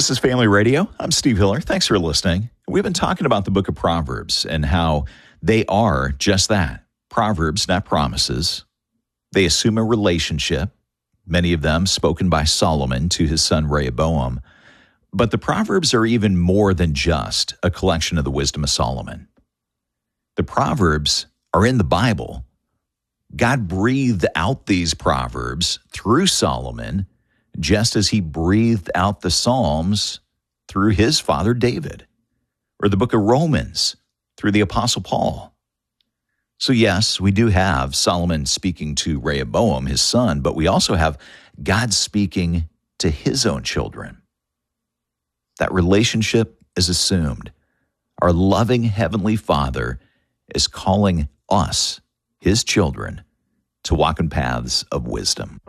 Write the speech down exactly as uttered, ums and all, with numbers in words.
This is Family Radio. I'm Steve Hiller. Thanks for listening. We've been talking about the book of Proverbs and how they are just that, proverbs, not promises. They assume a relationship, many of them spoken by Solomon to his son Rehoboam. But the Proverbs are even more than just a collection of the wisdom of Solomon. The Proverbs are in the Bible. God breathed out these Proverbs through Solomon, just as he breathed out the Psalms through his father David, or the book of Romans through the Apostle Paul. So yes, we do have Solomon speaking to Rehoboam, his son, but we also have God speaking to his own children. That relationship is assumed. Our loving Heavenly Father is calling us, his children, to walk in paths of wisdom.